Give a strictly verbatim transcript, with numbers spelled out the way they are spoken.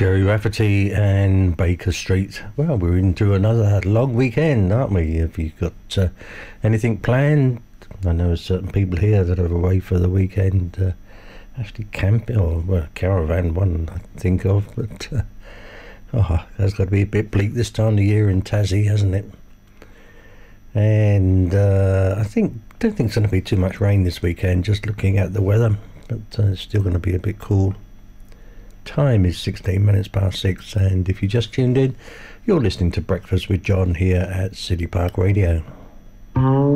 Jerry Rafferty and Baker Street. Well, we're into another long weekend, aren't we? Have you got uh, anything planned? I know certain people here that are away for the weekend, uh, actually camping, or well, caravan one I think of, but uh, oh, that's got to be a bit bleak this time of year in Tassie, hasn't it? And uh, I think don't think it's going to be too much rain this weekend, just looking at the weather, but uh, it's still going to be a bit cool. Time is sixteen minutes past six, and if you just tuned in, you're listening to Breakfast with John here at City Park Radio.